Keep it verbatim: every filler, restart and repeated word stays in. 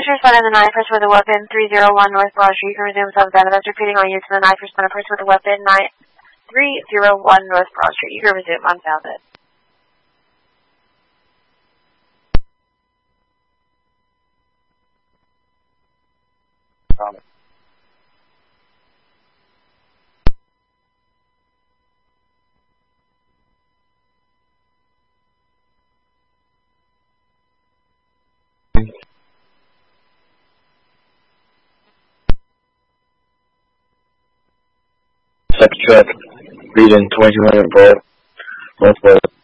Future spotted the knife person with a weapon, three oh one North Broad Street. You can resume self-data. That's repeating on you to the knife person, a person with a weapon, three oh one North Broad Street. You can resume unfounded. Um. Second track, reading twenty-two hundred volt, Northwest.